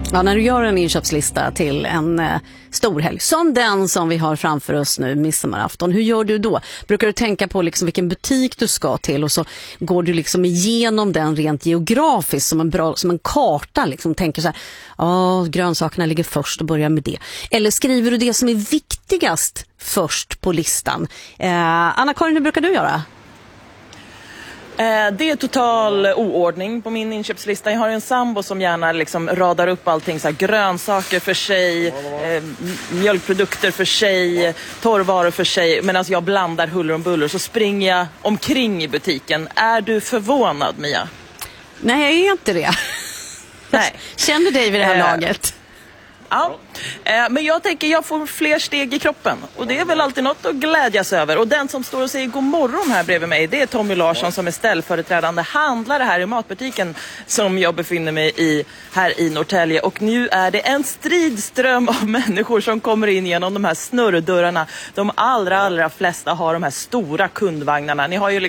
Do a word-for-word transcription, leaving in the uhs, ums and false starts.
Ja, när du gör en inköpslista till en eh, stor helg, som den som vi har framför oss nu, midsommarafton, hur gör du då? Brukar du tänka på liksom vilken butik du ska till och så går du liksom igenom den rent geografiskt som en, bra, som en karta, liksom tänker så här, ja, grönsakerna ligger först och börjar med det. Eller skriver du det som är viktigast först på listan? Eh, Anna-Karin, hur brukar du göra? Det är total oordning på min inköpslista. Jag har en sambo som gärna liksom radar upp allting. Så här, grönsaker för sig, eh, mjölkprodukter för sig, torrvaror för sig. Medan jag blandar huller och buller så springer jag omkring i butiken. Är du förvånad, Mia? Nej, jag är inte det. Nej. Känner dig vid det här eh. laget? Ja, eh, men jag tänker jag får fler steg i kroppen. Och det är väl alltid något att glädjas över. Och den som står och säger god morgon här bredvid mig, det är Tommy Larsson som är ställföreträdande handlare här i matbutiken som jag befinner mig i här i Norrtälje. Och nu är det en stridström av människor som kommer in genom de här snurrdörrarna. De allra, allra flesta har de här stora kundvagnarna. Ni har ju